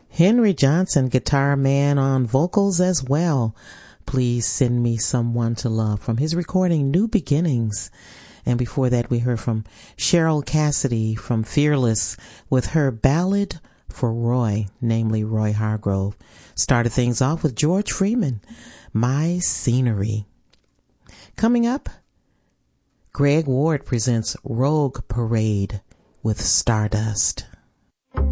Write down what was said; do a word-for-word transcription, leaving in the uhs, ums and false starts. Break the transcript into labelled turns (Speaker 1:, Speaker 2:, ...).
Speaker 1: Henry Johnson, guitar man on vocals as well. Please Send Me Someone to Love from his recording New Beginnings. And before that, we heard from Cheryl Cassidy from Fearless with her ballad for Roy, namely Roy Hargrove. Started things off with George Freeman, My Scenery. Coming up, Greg Ward presents Rogue Parade with Stardust.